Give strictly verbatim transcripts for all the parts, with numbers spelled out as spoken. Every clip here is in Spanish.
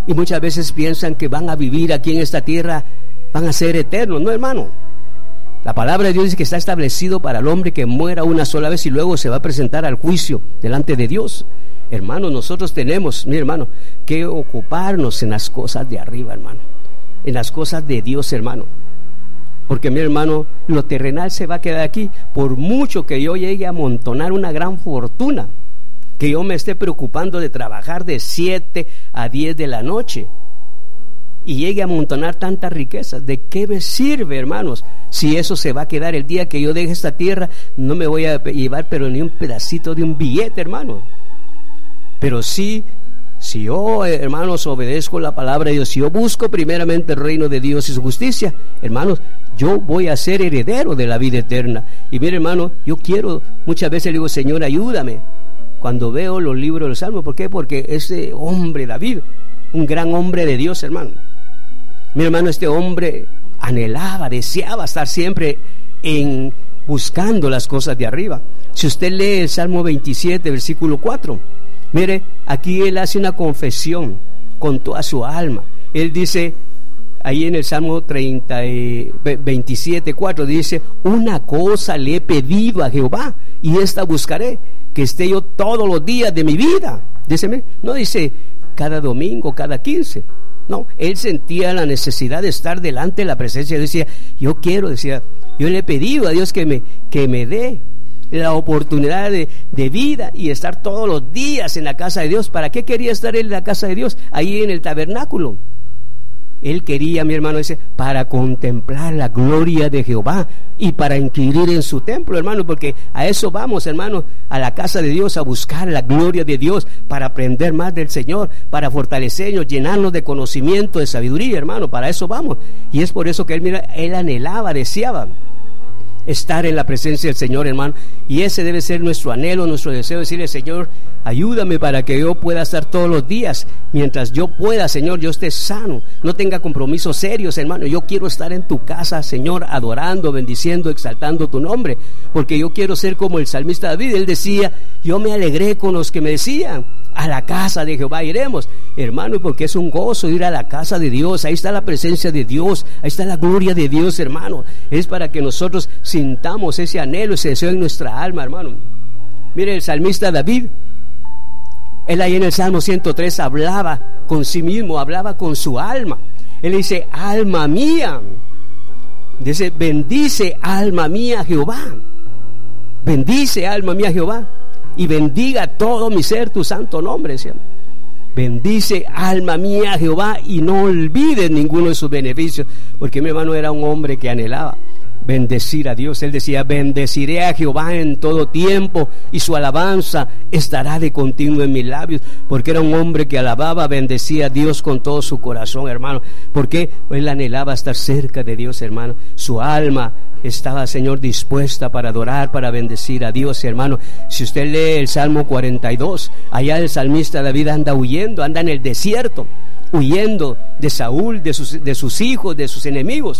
Y muchas veces piensan que van a vivir aquí en esta tierra, van a ser eternos. No, hermano. La palabra de Dios dice que está establecido para el hombre que muera una sola vez y luego se va a presentar al juicio delante de Dios. Hermano, nosotros tenemos, mi hermano, que ocuparnos en las cosas de arriba, hermano. En las cosas de Dios, hermano. Porque, mi hermano, lo terrenal se va a quedar aquí. Por mucho que yo llegue a amontonar una gran fortuna, que yo me esté preocupando de trabajar de siete a diez de la noche y llegue a amontonar tantas riquezas, ¿de qué me sirve, hermanos? Si eso se va a quedar el día que yo deje esta tierra, no me voy a llevar pero ni un pedacito de un billete, hermano. Pero sí, si yo, hermanos, obedezco la palabra de Dios, si yo busco primeramente el reino de Dios y su justicia, hermanos, yo voy a ser heredero de la vida eterna. Y mire, hermano, yo quiero, muchas veces le digo, Señor, ayúdame. Cuando veo los libros de los Salmos, ¿por qué? Porque ese hombre David, un gran hombre de Dios, hermano. Mi hermano, este hombre anhelaba, deseaba estar siempre en buscando las cosas de arriba. Si usted lee el Salmo veintisiete, versículo cuatro, mire, aquí él hace una confesión con toda su alma. Él dice, ahí en el Salmo treinta, veintisiete, cuatro, dice, una cosa le he pedido a Jehová y esta buscaré, que esté yo todos los días de mi vida. Dice, no dice cada domingo, cada quince. No, él sentía la necesidad de estar delante de la presencia. Decía, yo quiero, decía, yo le he pedido a Dios que me, que me dé la oportunidad de, de vida y estar todos los días en la casa de Dios. ¿Para qué quería estar él en la casa de Dios? Ahí en el tabernáculo. Él quería, mi hermano, dice, para contemplar la gloria de Jehová y para inquirir en su templo, hermano, porque a eso vamos, hermano, a la casa de Dios, a buscar la gloria de Dios, para aprender más del Señor, para fortalecernos, llenarnos de conocimiento, de sabiduría, hermano, para eso vamos. Y es por eso que él, mira, él anhelaba, deseaba estar en la presencia del Señor, hermano, y ese debe ser nuestro anhelo, nuestro deseo, decirle, Señor, ayúdame para que yo pueda estar todos los días, mientras yo pueda, Señor, yo esté sano, no tenga compromisos serios, hermano, yo quiero estar en tu casa, Señor, adorando, bendiciendo, exaltando tu nombre, porque yo quiero ser como el salmista David. Él decía, yo me alegré con los que me decían, a la casa de Jehová iremos, hermano, porque es un gozo ir a la casa de Dios. Ahí está la presencia de Dios, ahí está la gloria de Dios, hermano. Es para que nosotros sintamos ese anhelo, ese deseo en nuestra alma, hermano. Mire, el salmista David, él ahí en el Salmo ciento tres hablaba con sí mismo, hablaba con su alma. Él dice, alma mía, dice, bendice alma mía Jehová, bendice alma mía Jehová, y bendiga todo mi ser tu santo nombre, decía. Bendice alma mía Jehová y no olvides ninguno de sus beneficios, porque mi hermano era un hombre que anhelaba bendecir a Dios. Él decía, bendeciré a Jehová en todo tiempo y su alabanza estará de continuo en mis labios, porque era un hombre que alababa, bendecía a Dios con todo su corazón, hermano, porque él anhelaba estar cerca de Dios, hermano. Su alma estaba, Señor, dispuesta para adorar, para bendecir a Dios, hermano. Si usted lee el Salmo cuarenta y dos, allá el salmista David anda huyendo, anda en el desierto, huyendo de Saúl, de sus, de sus hijos, de sus enemigos.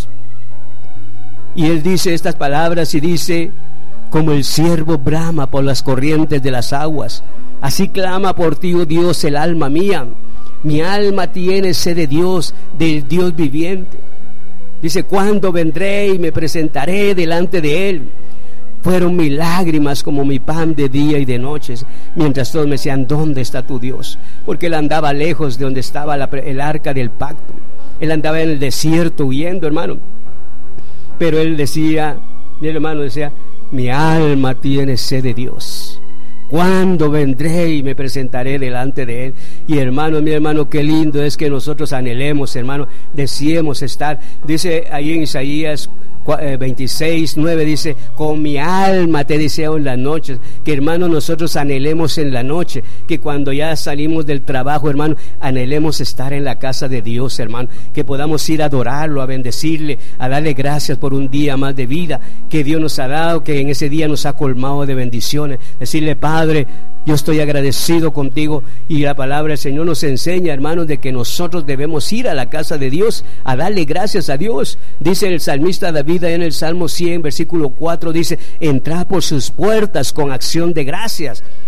Y él dice estas palabras y dice, como el ciervo brama por las corrientes de las aguas, así clama por ti, oh Dios, el alma mía. Mi alma tiene sed de Dios, del Dios viviente. Dice, ¿cuándo vendré y me presentaré delante de él? Fueron mis lágrimas como mi pan de día y de noches, mientras todos me decían, ¿dónde está tu Dios? Porque él andaba lejos de donde estaba la, el arca del pacto. Él andaba en el desierto huyendo, hermano. Pero él decía, mi hermano decía, mi alma tiene sed de Dios. ¿Cuándo vendré y me presentaré delante de él? Y hermano, mi hermano, qué lindo es que nosotros anhelemos, hermano, deseemos estar. Dice ahí en Isaías veintiséis, nueve, dice, con mi alma te deseo en las noches. Que, hermano, nosotros anhelemos en la noche, que cuando ya salimos del trabajo, hermano, anhelemos estar en la casa de Dios, hermano, que podamos ir a adorarlo, a bendecirle, a darle gracias por un día más de vida que Dios nos ha dado, que en ese día nos ha colmado de bendiciones. Decirle, Padre, yo estoy agradecido contigo. Y la palabra del Señor nos enseña, hermanos, de que nosotros debemos ir a la casa de Dios a darle gracias a Dios. Dice el salmista David en el Salmo cien, versículo cuatro, dice, entrad por sus puertas con acción de gracias.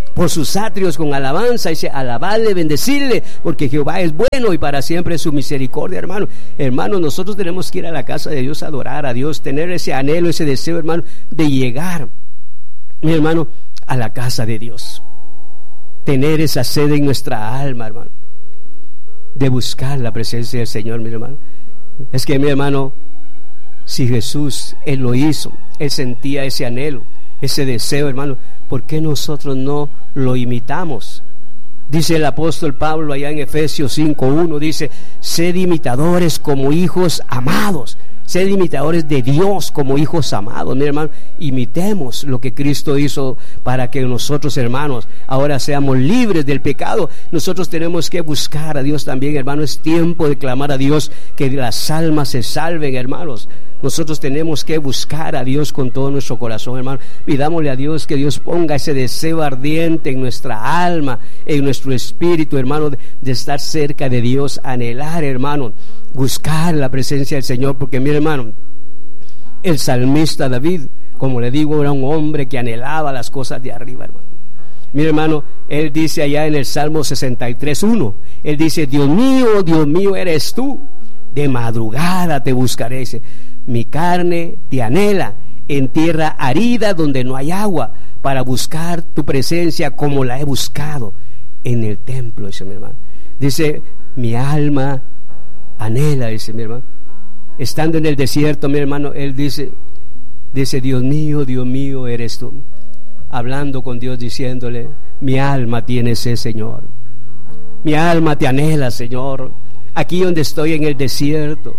por sus atrios con alabanza, dice, alabarle, bendecirle, porque Jehová es bueno y para siempre es su misericordia, hermano. Hermano, nosotros tenemos que ir a la casa de Dios, adorar a Dios, tener ese anhelo, ese deseo, hermano, de llegar, mi hermano, a la casa de Dios. Tener esa sed en nuestra alma, hermano, de buscar la presencia del Señor, mi hermano. Es que, mi hermano, si Jesús, Él lo hizo, Él sentía ese anhelo, ese deseo, hermano, ¿por qué nosotros no lo imitamos? Dice el apóstol Pablo allá en Efesios cinco uno, dice, sed imitadores como hijos amados. Sed imitadores de Dios como hijos amados, mi hermano. Imitemos lo que Cristo hizo para que nosotros, hermanos, ahora seamos libres del pecado. Nosotros tenemos que buscar a Dios también, hermano. Es tiempo de clamar a Dios que las almas se salven, hermanos. Nosotros tenemos que buscar a Dios con todo nuestro corazón, hermano. Pidámosle a Dios que Dios ponga ese deseo ardiente en nuestra alma, en nuestro espíritu, hermano, de, de estar cerca de Dios, anhelar, hermano, buscar la presencia del Señor, porque mi hermano, el salmista David, como le digo, era un hombre que anhelaba las cosas de arriba, hermano. Mi hermano, él dice allá en el Salmo sesenta y tres uno, él dice, Dios mío, Dios mío eres tú, de madrugada te buscaré. Dice, mi carne te anhela en tierra arida donde no hay agua, para buscar tu presencia como la he buscado en el templo. Dice mi hermano, dice, mi alma anhela, dice mi hermano, estando en el desierto, mi hermano, él dice, dice, Dios mío, Dios mío eres tú, hablando con Dios, diciéndole, mi alma tiene sed, Señor, mi alma te anhela, Señor, aquí donde estoy en el desierto,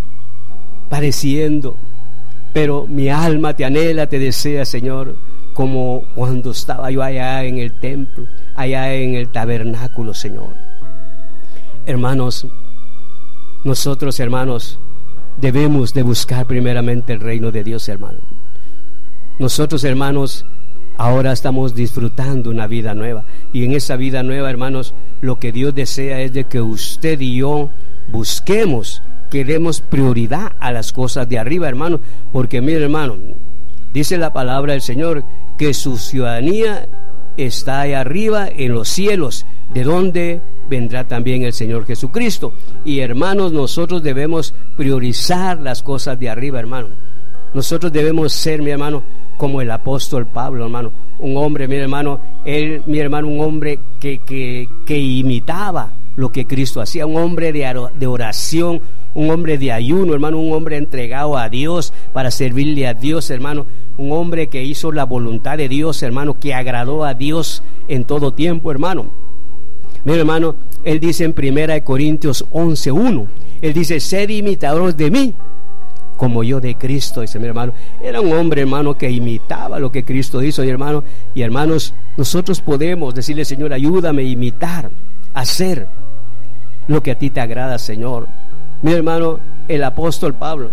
padeciendo, pero mi alma te anhela, te desea, Señor, como cuando estaba yo allá en el templo, allá en el tabernáculo, Señor. Hermanos, nosotros, hermanos, debemos de buscar primeramente el reino de Dios, hermano. Nosotros, hermanos, ahora estamos disfrutando una vida nueva, y en esa vida nueva, hermanos, lo que Dios desea es de que usted y yo busquemos, que demos prioridad a las cosas de arriba, hermano, porque mire, hermano, dice la palabra del Señor que su ciudadanía está ahí arriba en los cielos, de donde vendrá también el Señor Jesucristo. Y hermanos, nosotros debemos priorizar las cosas de arriba, hermano. Nosotros debemos ser, mi hermano, como el apóstol Pablo, hermano, un hombre, mi hermano, él, mi hermano, un hombre que, que, que imitaba lo que Cristo hacía, un hombre de, de oración, un hombre de ayuno, hermano, un hombre entregado a Dios para servirle a Dios, hermano, un hombre que hizo la voluntad de Dios, hermano, que agradó a Dios en todo tiempo, hermano. Mira, hermano, él dice en primera de Corintios once uno, él dice, sed imitadores de mí, como yo de Cristo. Dice mi hermano, era un hombre, hermano, que imitaba lo que Cristo hizo, y hermano, y hermanos, nosotros podemos decirle, Señor, ayúdame a imitar, a hacer lo que a ti te agrada, Señor. Mi hermano, el apóstol Pablo,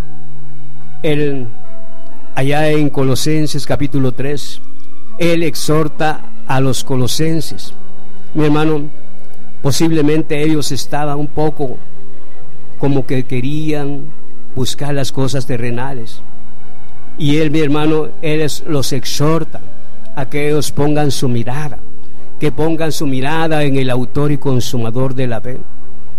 él, allá en Colosenses capítulo tres, él exhorta a los colosenses. Mi hermano, posiblemente ellos estaban un poco como que querían buscar las cosas terrenales, y él, mi hermano, él los exhorta a que ellos pongan su mirada, que pongan su mirada en el autor y consumador de la fe.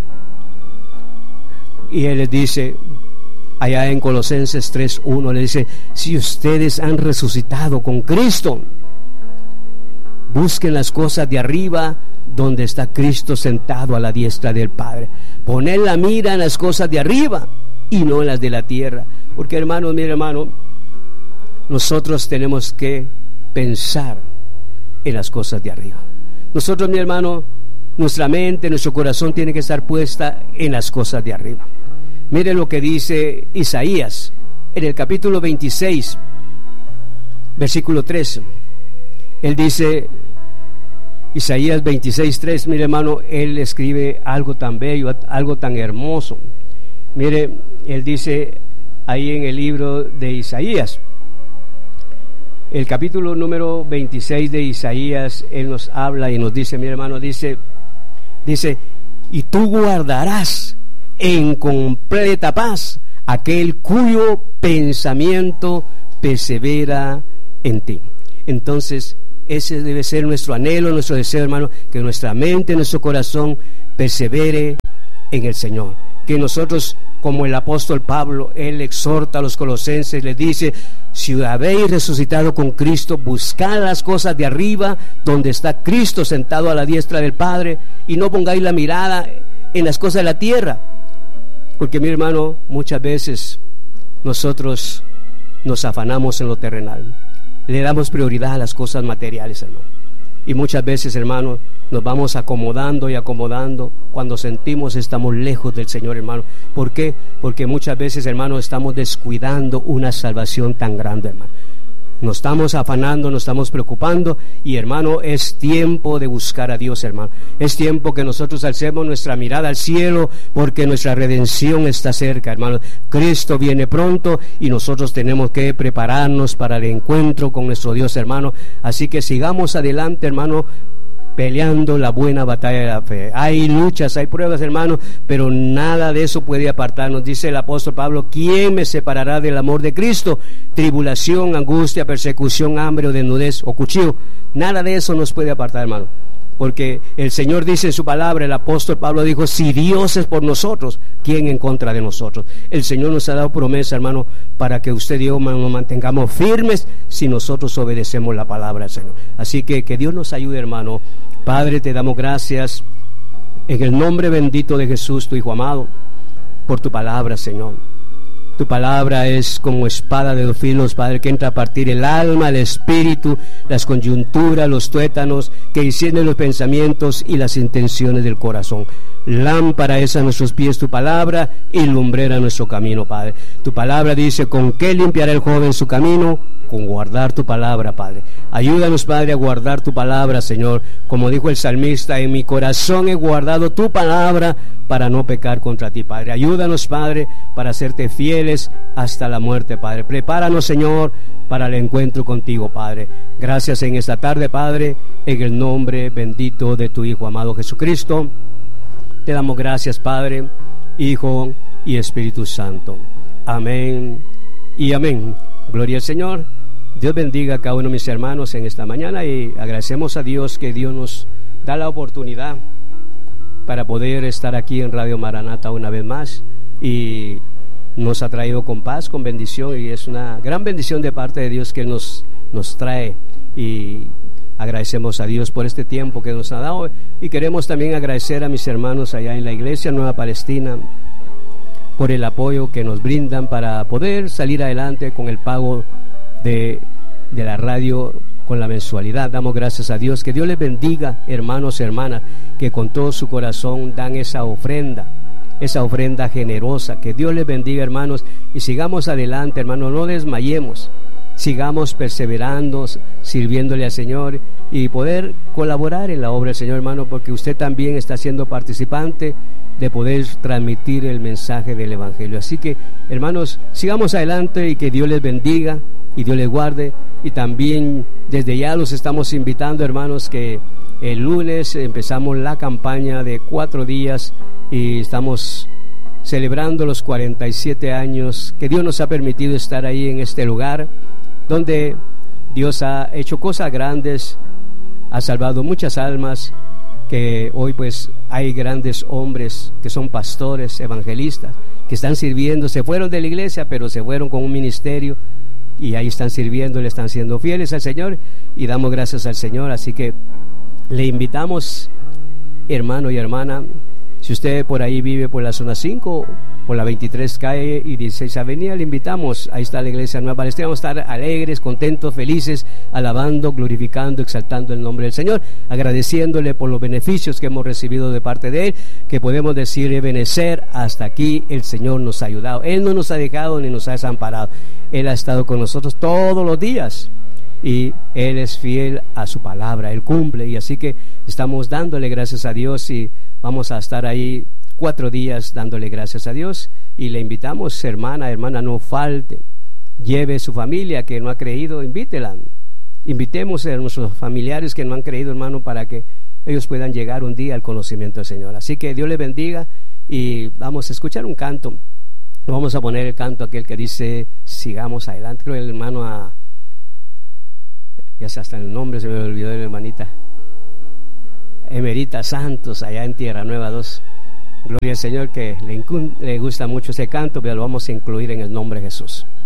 Y él les dice allá en Colosenses tres uno, le dice, si ustedes han resucitado con Cristo, busquen las cosas de arriba, donde está Cristo sentado a la diestra del Padre. Poned la mira en las cosas de arriba y no en las de la tierra. Porque, hermano, mi hermano, nosotros tenemos que pensar en las cosas de arriba. Nosotros, mi hermano, nuestra mente, nuestro corazón tiene que estar puesta en las cosas de arriba. Mire lo que dice Isaías en el capítulo veintiséis, versículo tres. Él dice, Isaías veintiséis tres, mire, hermano, él escribe algo tan bello, algo tan hermoso. Mire, él dice ahí en el libro de Isaías, el capítulo número veintiséis de Isaías, él nos habla y nos dice, mi hermano, dice, dice, y tú guardarás en completa paz aquel cuyo pensamiento persevera en ti. Entonces, ese debe ser nuestro anhelo, nuestro deseo, hermano, que nuestra mente, nuestro corazón persevere en el Señor. Que nosotros, como el apóstol Pablo, él exhorta a los colosenses, les dice: si habéis resucitado con Cristo, buscad las cosas de arriba, donde está Cristo sentado a la diestra del Padre, y no pongáis la mirada en las cosas de la tierra. Porque, mi hermano, muchas veces nosotros nos afanamos en lo terrenal, le damos prioridad a las cosas materiales, hermano, y muchas veces, hermano, nos vamos acomodando y acomodando cuando sentimos estamos lejos del Señor, hermano. ¿Por qué? Porque muchas veces, hermano, estamos descuidando una salvación tan grande, hermano. Nos estamos afanando, nos estamos preocupando, y, hermano, es tiempo de buscar a Dios, hermano. Es tiempo que nosotros alcemos nuestra mirada al cielo, porque nuestra redención está cerca, hermano. Cristo viene pronto y nosotros tenemos que prepararnos para el encuentro con nuestro Dios, hermano. Así que sigamos adelante, hermano, peleando la buena batalla de la fe. Hay luchas, hay pruebas, hermano, pero nada de eso puede apartarnos. Dice el apóstol Pablo: ¿quién me separará del amor de Cristo? Tribulación, angustia, persecución, hambre o desnudez o cuchillo. Nada de eso nos puede apartar, hermano, porque el Señor dice en su palabra, el apóstol Pablo dijo: si Dios es por nosotros, ¿quién en contra de nosotros? El Señor nos ha dado promesa, hermano, para que usted y yo nos mantengamos firmes si nosotros obedecemos la palabra del Señor. Así que que Dios nos ayude, hermano. Padre, te damos gracias en el nombre bendito de Jesús, tu Hijo amado, por tu palabra, Señor. Tu palabra es como espada de dos filos, Padre, que entra a partir el alma, el espíritu, las coyunturas, los tuétanos, que encienden los pensamientos y las intenciones del corazón. Lámpara es a nuestros pies tu palabra y lumbrera nuestro camino, Padre. Tu palabra dice: ¿con qué limpiará el joven su camino? Con guardar tu palabra, Padre. Ayúdanos, Padre, a guardar tu palabra, Señor. Como dijo el salmista: en mi corazón he guardado tu palabra para no pecar contra ti, Padre. Ayúdanos, Padre, para hacerte fieles hasta la muerte, Padre. Prepáranos, Señor, para el encuentro contigo, Padre. Gracias en esta tarde, Padre, en el nombre bendito de tu Hijo amado Jesucristo. Te damos gracias, Padre, Hijo y Espíritu Santo. Amén y amén. Gloria al Señor. Dios bendiga a cada uno de mis hermanos en esta mañana, y agradecemos a Dios que Dios nos da la oportunidad para poder estar aquí en Radio Maranata una vez más, y nos ha traído con paz, con bendición, y es una gran bendición de parte de Dios que nos, nos trae, y agradecemos a Dios por este tiempo que nos ha dado, y queremos también agradecer a mis hermanos allá en la iglesia Nueva Palestina por el apoyo que nos brindan para poder salir adelante con el pago de, de la radio, con la mensualidad. Damos gracias a Dios. Que Dios les bendiga, hermanos y hermanas, que con todo su corazón dan esa ofrenda, esa ofrenda generosa. Que Dios les bendiga, hermanos, y sigamos adelante, hermanos, no desmayemos. Sigamos perseverando, sirviéndole al Señor, y poder colaborar en la obra del Señor, hermano, porque usted también está siendo participante de poder transmitir el mensaje del Evangelio. Así que, hermanos, sigamos adelante, y que Dios les bendiga y Dios les guarde. Y también desde ya los estamos invitando, hermanos, que el lunes empezamos la campaña de cuatro días y estamos celebrando los cuarenta y siete años que Dios nos ha permitido estar ahí en este lugar, donde Dios ha hecho cosas grandes, ha salvado muchas almas, que hoy pues hay grandes hombres que son pastores, evangelistas, que están sirviendo. Se fueron de la iglesia, pero se fueron con un ministerio, y ahí están sirviendo, le están siendo fieles al Señor, y damos gracias al Señor. Así que le invitamos, hermano y hermana, si usted por ahí vive por la zona cinco, por la veintitrés calle y dieciséis avenida, le invitamos. Ahí está la iglesia Nueva Palestina. Vamos a estar alegres, contentos, felices, alabando, glorificando, exaltando el nombre del Señor, agradeciéndole por los beneficios que hemos recibido de parte de Él, que podemos decir: Ebenecer, hasta aquí el Señor nos ha ayudado. Él no nos ha dejado ni nos ha desamparado. Él ha estado con nosotros todos los días, y Él es fiel a su palabra, Él cumple. Y así que estamos dándole gracias a Dios, y vamos a estar ahí cuatro días dándole gracias a Dios. Y le invitamos, hermana, hermana, no falte, lleve su familia que no ha creído, invítela. Invitemos a nuestros familiares que no han creído, hermano, para que ellos puedan llegar un día al conocimiento del Señor. Así que Dios les bendiga, y vamos a escuchar un canto. Vamos a poner el canto aquel que dice: sigamos adelante. Creo que el hermano a Ya hasta el nombre se me olvidó de la hermanita Emerita Santos, allá en Tierra Nueva dos. Gloria al Señor, que le, le gusta mucho ese canto, pero lo vamos a incluir en el nombre de Jesús.